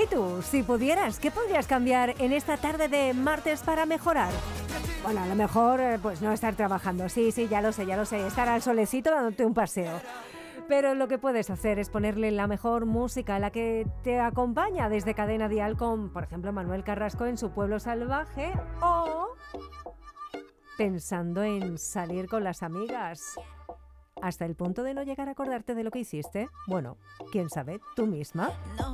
¿Y tú, si pudieras, qué podrías cambiar en esta tarde de martes para mejorar? Bueno, a lo mejor, pues no estar trabajando. Sí, ya lo sé. Estar al solecito dándote un paseo. Pero lo que puedes hacer es ponerle la mejor música, la que te acompaña desde Cadena Dial con, por ejemplo, Manuel Carrasco en Su Pueblo Salvaje, o pensando en salir con las amigas hasta el punto de no llegar a acordarte de lo que hiciste. Bueno, quién sabe, tú misma.